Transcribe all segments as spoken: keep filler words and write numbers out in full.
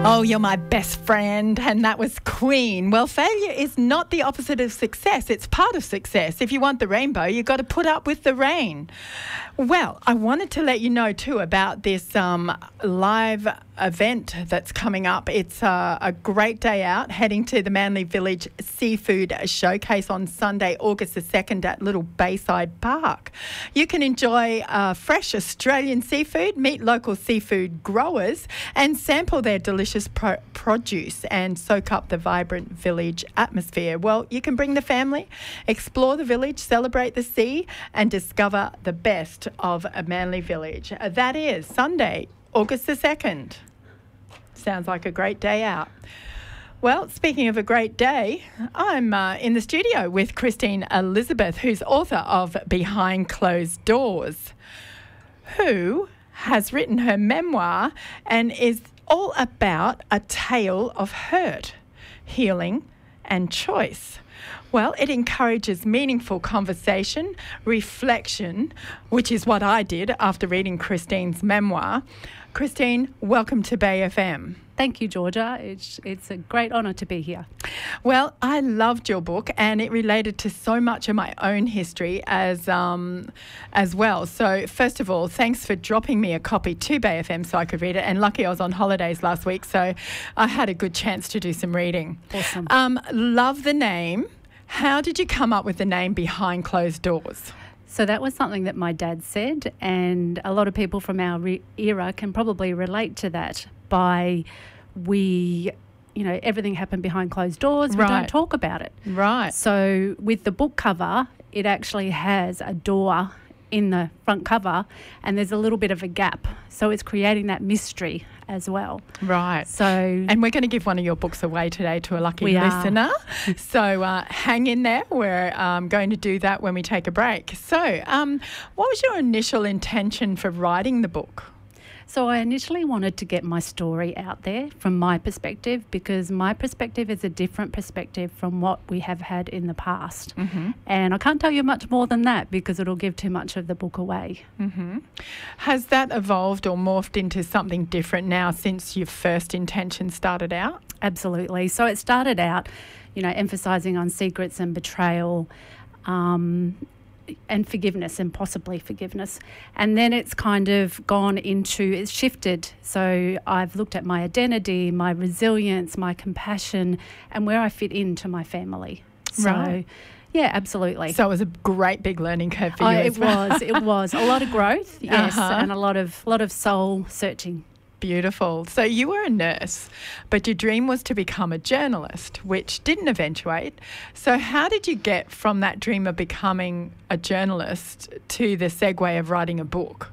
Oh, you're my best friend. And that was Queen. Well, failure is not the opposite of success. It's part of success. If you want the rainbow, you've got to put up with the rain. Well, I wanted to let you know too about this um, live event that's coming up. It's uh, a great day out, heading to the Manly Village Seafood Showcase on Sunday, August the second at Little Bayside Park. You can enjoy uh, fresh Australian seafood, meet local seafood growers and sample their delicious pro- produce and soak up the vibrant village atmosphere. Well, you can bring the family, explore the village, celebrate the sea and discover the best of a Manly Village. Uh, that is Sunday, August the second. Sounds like a great day out. Well, speaking of a great day, I'm uh, in the studio with Christine Elizabeth, who's author of Behind Closed Doors, who has written her memoir and is all about a tale of hurt, healing and choice. Well, it encourages meaningful conversation, reflection, which is what I did after reading Christine's memoir. Christine, welcome to Bay F M. Thank you, Georgia. It's it's a great honour to be here. Well, I loved your book and it related to so much of my own history as um, as well. So first of all, thanks for dropping me a copy to Bay F M so I could read it. And lucky I was on holidays last week, so I had a good chance to do some reading. Awesome. Um, love the name. How did you come up with the name Behind Closed Doors? So that was something that my dad said, and a lot of people from our re- era can probably relate to that. By we, you know, everything happened behind closed doors. We Right. don't talk about it. Right. So with the book cover, it actually has a door in the front cover and there's a little bit of a gap. So it's creating that mystery as well. Right. So And we're going to give one of your books away today to a lucky We are. listener. So uh, hang in there. We're um, going to do that when we take a break. So um, what was your initial intention for writing the book? So I initially wanted to get my story out there from my perspective, because my perspective is a different perspective from what we have had in the past. Mm-hmm. And I can't tell you much more than that because it'll give too much of the book away. Mm-hmm. Has that evolved or morphed into something different now since your first intention started out? Absolutely. So it started out, you know, emphasising on secrets and betrayal, um, and forgiveness and possibly forgiveness. And then it's kind of gone into, it's shifted. So I've looked at my identity, my resilience, my compassion, and where I fit into my family. So, Right. yeah, absolutely. So it was a great big learning curve for you Oh, as it well. was, it was. A lot of growth, yes, Uh-huh. and a lot of lot of soul searching. Beautiful. So you were a nurse, but your dream was to become a journalist, which didn't eventuate. So how did you get from that dream of becoming a journalist to the segue of writing a book?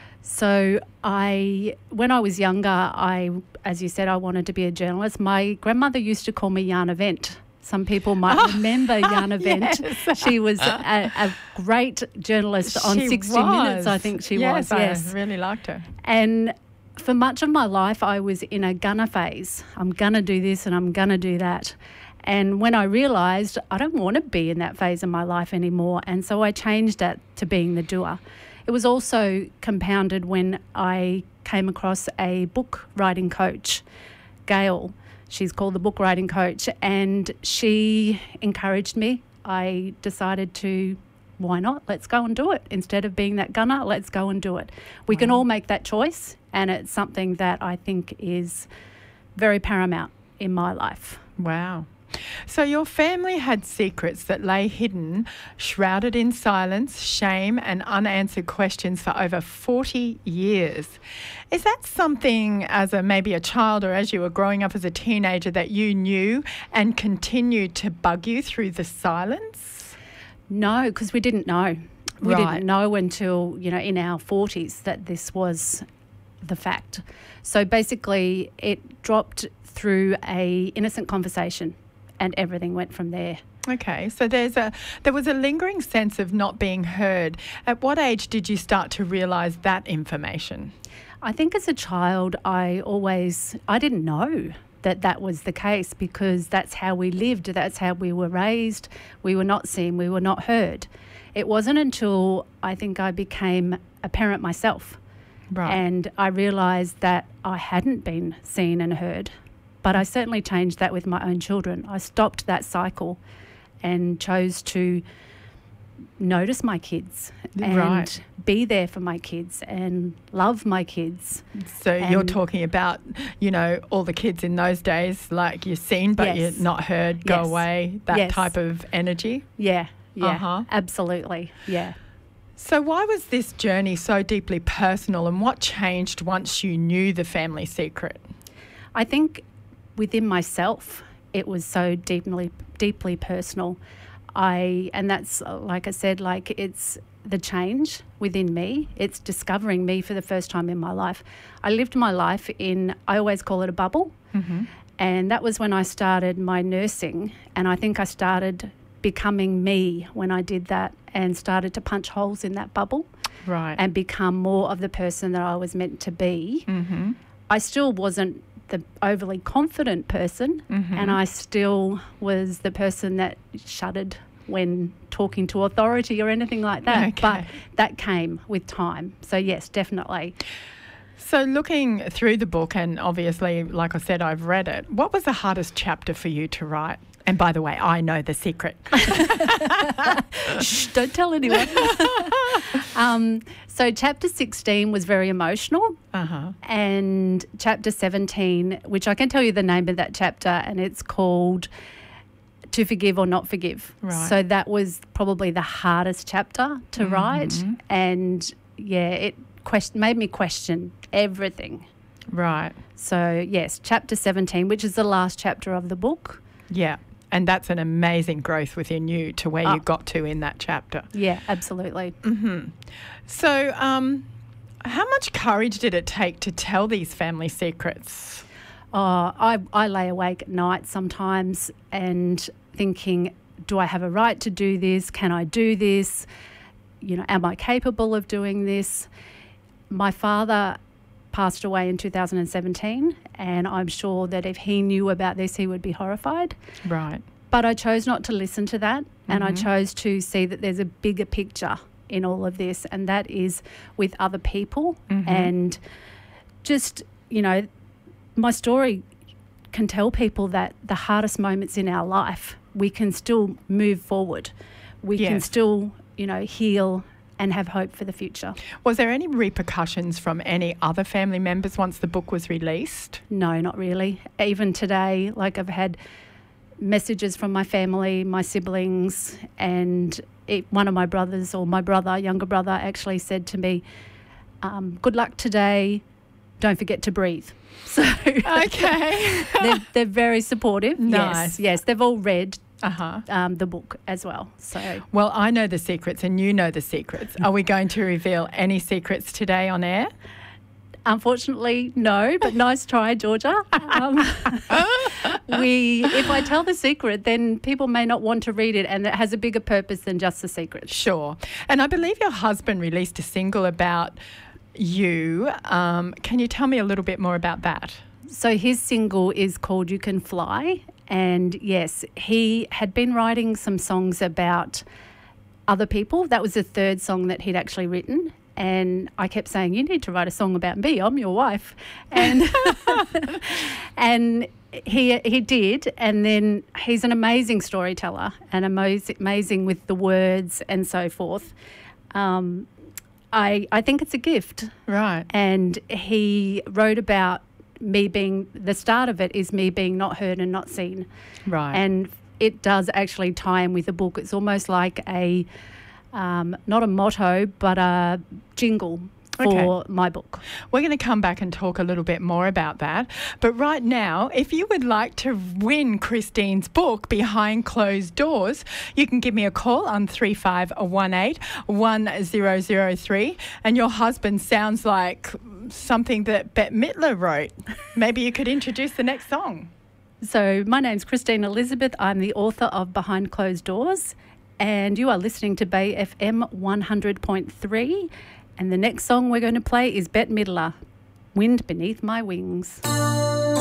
So I, when I was younger, I, as you said, I wanted to be a journalist. My grandmother used to call me Yarn Event. Some people might Oh, remember Yarn Event. yes. She was a, a great journalist on She sixty minutes, was. I think she yes, was. Yes, I really liked her. And for much of my life, I was in a gunner phase. I'm going to do this and I'm going to do that. And when I realised I don't want to be in that phase of my life anymore, and so I changed that to being the doer. It was also compounded when I came across a book writing coach, Gail. She's called the Book Writing Coach, and she encouraged me. I decided to, why not? Let's go and do it. Instead of being that gunner, let's go and do it. We Wow. can all make that choice, and it's something that I think is very paramount in my life. Wow. So your family had secrets that lay hidden, shrouded in silence, shame and unanswered questions for over forty years. Is that something as a maybe a child or as you were growing up as a teenager that you knew and continued to bug you through the silence? No, because we didn't know. We Right. didn't know until, you know, in our forties that this was the fact. So basically it dropped through a innocent conversation and everything went from there. Okay, so there's a there was a lingering sense of not being heard. At what age did you start to realise that information? I think as a child, I always, I didn't know that that was the case because that's how we lived, that's how we were raised. We were not seen, we were not heard. It wasn't until I think I became a parent myself Right. And I realised that I hadn't been seen and heard. But I certainly changed that with my own children. I stopped that cycle and chose to notice my kids and Right. be there for my kids and love my kids. So you're And- talking about, you know, all the kids in those days, like you're seen but Yes. you're not heard, go Yes. away, that Yes. type of energy. Yeah, yeah, Uh-huh. absolutely, yeah. So why was this journey so deeply personal, and what changed once you knew the family secret? I think within myself, it was so deeply, deeply personal. I and that's uh, like I said, like it's the change within me. It's discovering me for the first time in my life. I lived my life in, I always call it a bubble, Mm-hmm. and that was when I started my nursing. And I think I started becoming me when I did that, and started to punch holes in that bubble Right. and become more of the person that I was meant to be. Mm-hmm. I still wasn't the overly confident person, Mhm. and I still was the person that shuddered when talking to authority or anything like that. Okay. But that came with time. So yes, definitely. So looking through the book, and obviously, like I said, I've read it, what was the hardest chapter for you to write? And by the way, I know the secret. Shh, don't tell anyone. um, so chapter sixteen was very emotional. Uh-huh. And chapter seventeen, which I can tell you the name of that chapter, and it's called To Forgive or Not Forgive. Right. So that was probably the hardest chapter to Mm-hmm. write. And yeah, it question, made me question everything. Right. So yes, chapter seventeen, which is the last chapter of the book. Yeah. And that's an amazing growth within you to where Oh. you got to in that chapter. Yeah, absolutely. Mm-hmm. So um, how much courage did it take to tell these family secrets? Oh, I, I lay awake at night sometimes and thinking, do I have a right to do this? Can I do this? You know, am I capable of doing this? My father passed away in two thousand seventeen, and I'm sure that if he knew about this, he would be horrified. Right. But I chose not to listen to that, and I Mhm. chose to see that there's a bigger picture in all of this, and that is with other people. Mhm. And just, you know, my story can tell people that the hardest moments in our life, we can still move forward. We can Yes. still, you know, heal and have hope for the future. Was there any repercussions from any other family members once the book was released? No, not really. Even today, like I've had messages from my family, my siblings, and it, one of my brothers, or my brother, younger brother, actually said to me, um, good luck today, don't forget to breathe. So Okay. they're, they're very supportive. Nice. Yes, yes, they've all read Uh-huh. um, the book as well. So Well, I know the secrets and you know the secrets. Are we going to reveal any secrets today on air? unfortunately, no, but nice try, Georgia. Um, we, if I tell the secret, then people may not want to read it, and it has a bigger purpose than just the secret. Sure. And I believe your husband released a single about you. Um, can you tell me a little bit more about that? So his single is called You Can Fly. And yes, he had been writing some songs about other people. That was the third song that he'd actually written. And I kept saying, you need to write a song about me. I'm your wife. And and he he did. And then he's an amazing storyteller and amazing, amazing with the words and so forth. Um, I I think it's a gift. Right. And he wrote about me being, the start of it is me being not heard and not seen. Right. And it does actually tie in with the book. It's almost like a, um, not a motto, but a jingle for Okay. my book. We're going to come back and talk a little bit more about that. But right now, if you would like to win Christine's book, Behind Closed Doors, you can give me a call on three five one eight, one zero zero three. And your husband sounds like something that Bette Midler wrote. Maybe you could introduce the next song. So my name's Christine Elizabeth. I'm the author of Behind Closed Doors, and you are listening to Bay F M one hundred point three. And the next song we're going to play is Bette Midler, Wind Beneath My Wings.